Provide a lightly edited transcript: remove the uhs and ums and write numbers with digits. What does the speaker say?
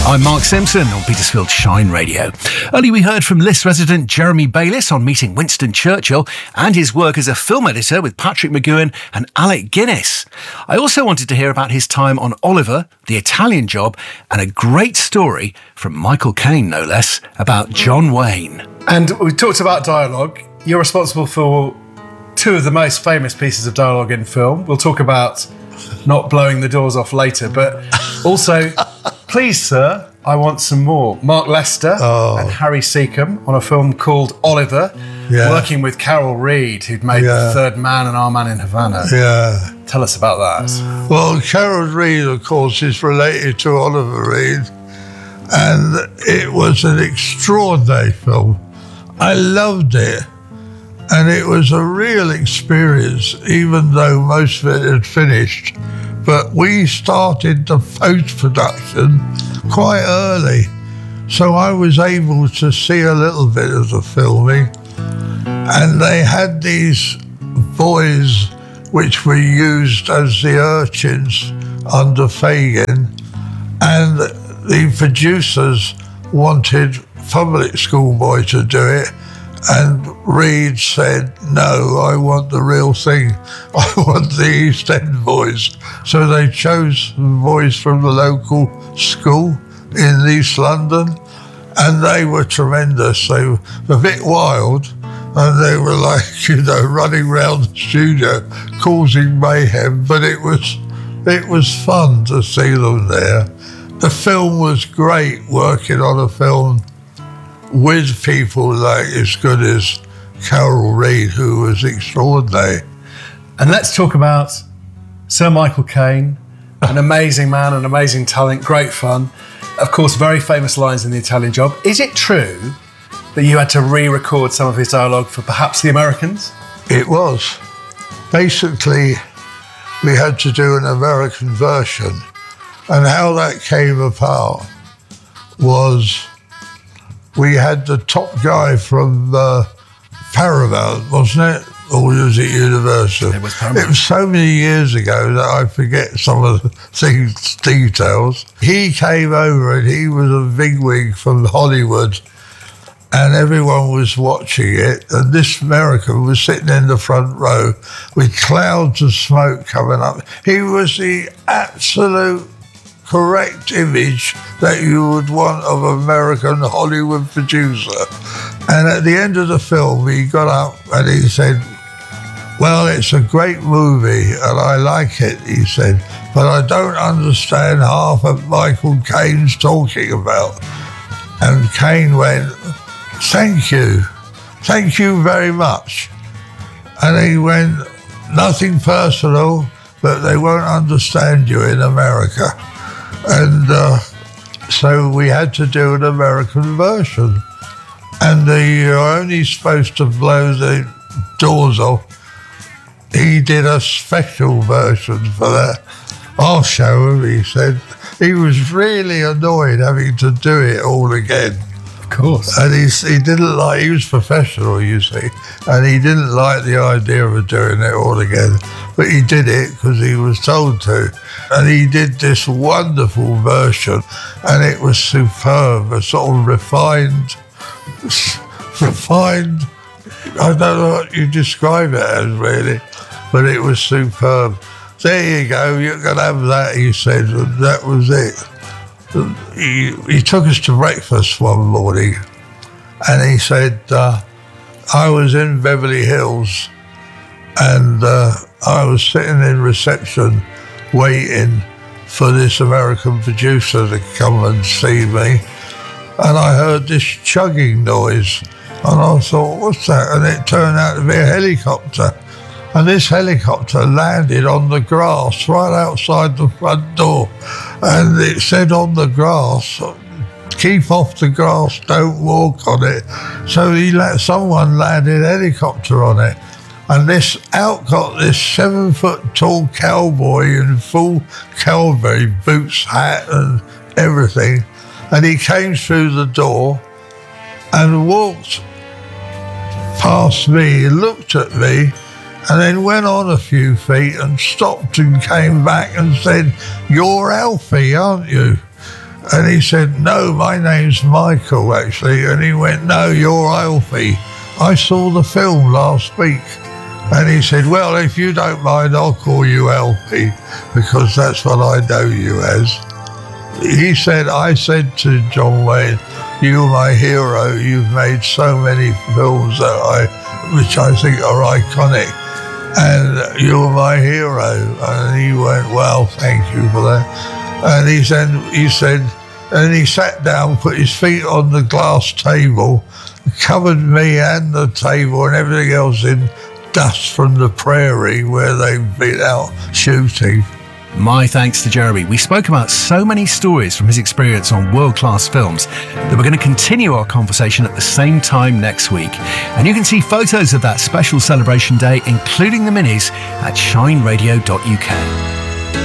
I'm Mark Simpson on Petersfield Shine Radio. Earlier we heard from List resident Jeremy Bayliss on meeting Winston Churchill and his work as a film editor with Patrick McGoohan and Alec Guinness. I also wanted to hear about his time on Oliver, The Italian Job, and a great story from Michael Caine, no less, about John Wayne. And we talked about dialogue. You're responsible for two of the most famous pieces of dialogue in film. We'll talk about not blowing the doors off later, but also, please, sir, I want some more. Mark Lester and Harry Seacombe on a film called Oliver, working with Carol Reed, who'd made The Third Man and Our Man in Havana. Yeah. Tell us about that. Well, Carol Reed, of course, is related to Oliver Reed, and it was an extraordinary film. I loved it. And it was a real experience, even though most of it had finished. But we started the post-production quite early. So I was able to see a little bit of the filming. And they had these boys which were used as the urchins under Fagin. And the producers wanted public school boy to do it. And Reed said, no, I want the real thing. I want the East End boys. So they chose boys from the local school in East London, and they were tremendous. They were a bit wild, and they were like, running around the studio, causing mayhem, but it was fun to see them there. The film was great, working on a film with people like as good as Carol Reed, who was extraordinary. And let's talk about Sir Michael Caine, an amazing man, an amazing talent, great fun. Of course, very famous lines in The Italian Job. Is it true that you had to re-record some of his dialogue for perhaps the Americans? It was. Basically, we had to do an American version. And how that came apart was we had the top guy from Paramount, wasn't it? Or was it Universal? It was Paramount. It was so many years ago that I forget some of the details. He came over and he was a bigwig from Hollywood, and everyone was watching it. And this American was sitting in the front row with clouds of smoke coming up. He was the absolute correct image that you would want of an American Hollywood producer. And at the end of the film, he got up and he said, well, it's a great movie and I like it, he said, but I don't understand half of Michael Caine's talking about. And Caine went, thank you very much. And he went, nothing personal, but they won't understand you in America. And so we had to do an American version. And you're only supposed to blow the doors off. He did a special version for that. I'll show him, he said. He was really annoyed having to do it all again. Of course. And he didn't like, he was professional, you see, and he didn't like the idea of doing it all again. But he did it because he was told to. And he did this wonderful version, and it was superb, a sort of refined, I don't know what you describe it as really, but it was superb. There you go, you can have that, he said, and that was it. He took us to breakfast one morning, and he said, I was in Beverly Hills, and I was sitting in reception waiting for this American producer to come and see me, and I heard this chugging noise, and I thought, what's that? And it turned out to be a helicopter. And this helicopter landed on the grass right outside the front door. And it said on the grass, keep off the grass, don't walk on it. So someone landed a helicopter on it. And out got this 7-foot-tall cowboy in full cowboy boots, hat and everything. And he came through the door and walked past me, looked at me, and then went on a few feet and stopped and came back and said, "You're Alfie, aren't you?" And he said, no, my name's Michael, actually. And he went, no, you're Alfie. I saw the film last week. And he said, well, if you don't mind, I'll call you Alfie, because that's what I know you as. He said, I said to John Wayne, you're my hero. You've made so many films which I think are iconic. And you're my hero. And he went, well, thank you for that. And he said, and he sat down, put his feet on the glass table, covered me and the table and everything else in dust from the prairie where they've been out shooting. My thanks to Jeremy. We spoke about so many stories from his experience on world-class films that we're going to continue our conversation at the same time next week. And you can see photos of that special celebration day, including the minis, at shineradio.uk.